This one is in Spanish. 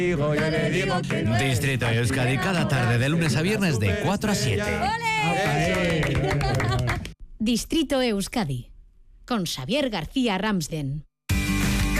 Distrito Euskadi, cada tarde de lunes a viernes de 4 a 7. Distrito Euskadi, con Xavier García Ramsden.